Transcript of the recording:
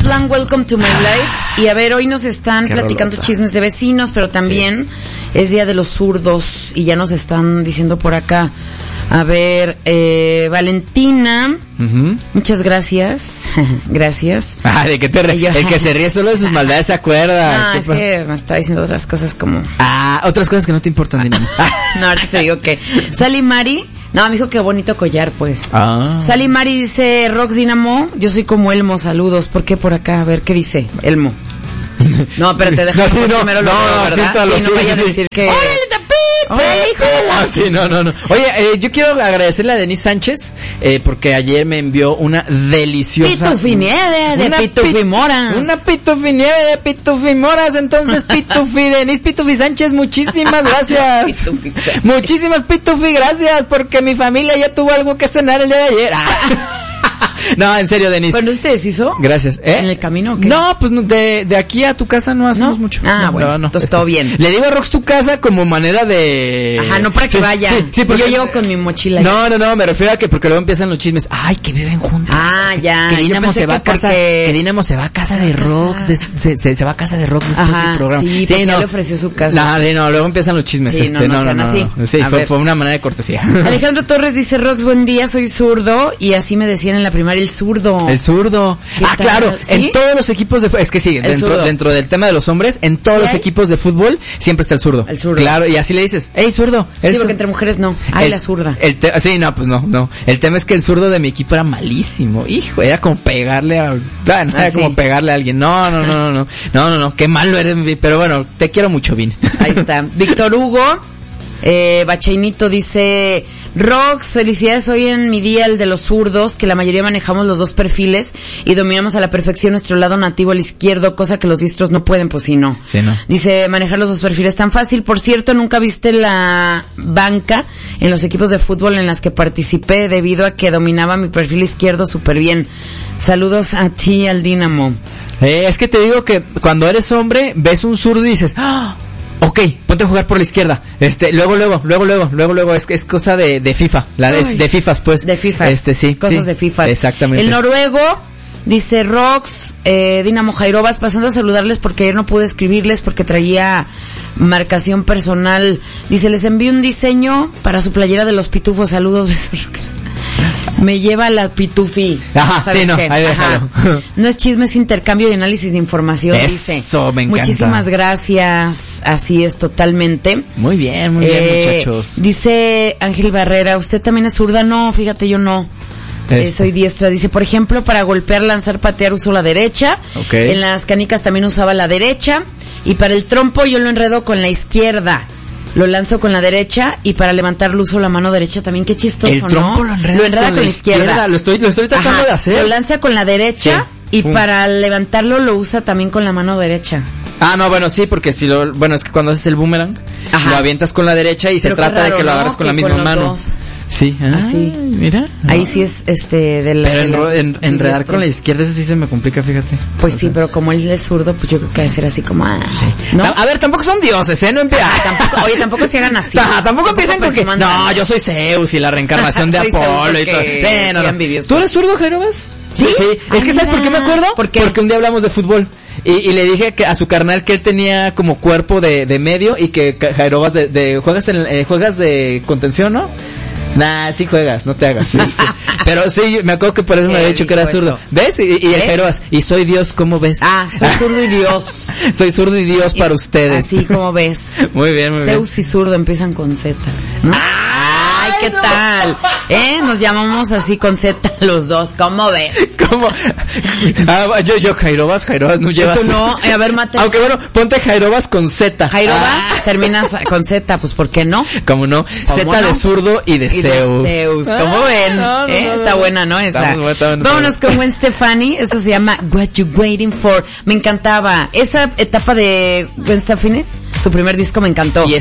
Plan, Welcome to My Life. Y a ver, hoy nos están platicando chismes de vecinos, pero también es Día de los Zurdos y ya nos están diciendo por acá. A ver, Valentina, muchas gracias. Gracias. ¿De qué te ríes? El que se ríe solo de sus maldades se acuerda. Es que me está diciendo otras cosas como... otras cosas que no te importan, Dinamo. No, ahorita te digo que... Sally Mari... No, me dijo que bonito collar, pues. Sally Mari dice, Rox Dinamo, yo soy como Elmo, saludos. ¿Por qué por acá? A ver, ¿qué dice Elmo? No, pero te dejo primero lo ¿verdad? Y no vayas a decir que... Sí, no. Oye, yo quiero agradecerle a Denise Sánchez, porque ayer me envió una deliciosa... Pitufinieve de pitufimoras. Una pitufinieve de pitufimoras, entonces Denise Pitufi Sánchez, muchísimas gracias. Muchísimas Pitufi, gracias, porque mi familia ya tuvo algo que cenar el día de ayer. No, en serio, Denise. ¿Cuándo se te deshizo? Gracias. ¿En el camino o qué? No, pues de aquí a tu casa no hacemos mucho. Bueno, entonces todo bien. Le digo a Rox tu casa como manera de... Ajá, no para que vaya. Sí, porque yo llego con mi mochila. No, me refiero a que porque luego empiezan los chismes. Ay, que viven juntos. Ya. Que Dinamo se va a casa, que Dinamo se va a casa de Rox, se va a casa de Rox después del programa. Sí, porque no le ofreció su casa. No, luego empiezan los chismes. Sí, no. Sí, fue una manera de cortesía. Alejandro Torres dice, Rox, buen día, soy zurdo, y así me decían en la primaria, el zurdo. El zurdo. Claro, ¿sí? En todos los equipos de es que sí, dentro del tema de los hombres, en todos los equipos de fútbol siempre está el zurdo. El zurdo. Claro, y así le dices, "Hey, zurdo." Sí, porque entre mujeres no. La zurda. Sí, no, pues no. El tema es que el zurdo de mi equipo era malísimo. Hijo, era como pegarle a como pegarle a alguien. No, qué malo eres, pero bueno, te quiero mucho, Vin. Ahí está. Víctor Hugo Bachainito dice, Rox, felicidades hoy en mi día, el de los zurdos, que la mayoría manejamos los dos perfiles y dominamos a la perfección nuestro lado nativo al izquierdo, cosa que los diestros no pueden, pues sí, no. Dice, manejar los dos perfiles tan fácil. Por cierto, nunca viste la banca en los equipos de fútbol en las que participé debido a que dominaba mi perfil izquierdo súper bien. Saludos a ti, al Dinamo. Es que te digo que cuando eres hombre, ves un zurdo y dices, ok, ponte a jugar por la izquierda. Luego, es cosa de FIFA. De FIFAs, pues. De FIFAs. Sí. Cosas de FIFAs. Exactamente. El noruego dice, Rox, Dinamo Jairobas, pasando a saludarles porque ayer no pude escribirles porque traía marcación personal. Dice, les envío un diseño para su playera de los pitufos. Saludos, besos. Me lleva la pitufi. Ajá, sí, no, ahí déjalo. No es chisme, es intercambio y análisis de información, dice. Eso, me encanta. Muchísimas gracias. Así es, totalmente. Muy bien, muchachos. Dice Ángel Barrera, ¿usted también es zurda? No, fíjate, yo no. Soy diestra. Dice, por ejemplo, para golpear, lanzar, patear uso la derecha. Okay. En las canicas también usaba la derecha. Y para el trompo yo lo enredo con la izquierda. Lo lanzo con la derecha y para levantarlo uso la mano derecha también. Qué chistoso, el trompo, ¿no? Lo enreda con la izquierda. Lo estoy tratando de hacer. Lo lanza con la derecha y para levantarlo lo usa también con la mano derecha. No, bueno, sí, porque es que cuando haces el boomerang, lo avientas con la derecha y se trata de que lo agarres con la misma mano. Dos. Sí, así. Mira. Ahí sí es de la... Pero enredar con la izquierda, eso sí se me complica, fíjate. Pues sí, pero como él es zurdo, pues yo creo que debe ser así como... ¿no? A ver, tampoco son dioses, ¿eh? No tampoco se hagan así. Tampoco empiezan con que... No, yo soy Zeus y la reencarnación de Apolo y todo. ¿Tú eres zurdo, Jairobas? ¿Sí? Es que ¿sabes por qué me acuerdo? Porque un día hablamos de fútbol. Y le dije que a su carnal que él tenía como cuerpo de medio y que Jairobas juegas de contención, ¿no? Nah, sí juegas, no te hagas. Pero sí, me acuerdo que por eso me había dicho que era zurdo. ¿Ves? Y el Jairobas, y soy Dios, ¿cómo ves? Soy zurdo y Dios. Soy zurdo y Dios para ustedes. Así como ves. Muy bien. Zeus y zurdo empiezan con Z, ¿no? Ay, ¿qué tal? Nos llamamos así con Z los dos, ¿cómo ves? ¿Cómo? Yo Jairobas no llevas. Tú no, a ver, mate. Aunque bueno, ponte Jairobas con Z. Jairobas terminas con Z, pues ¿por qué no? ¿Cómo no? Z de zurdo y de Zeus. ¿Cómo ven? Está buena, ¿no? Esa. Vámonos con Gwen Stefani, eso se llama What You Waiting For. Me encantaba esa etapa de Gwen Stefani. Su primer disco me encantó. Y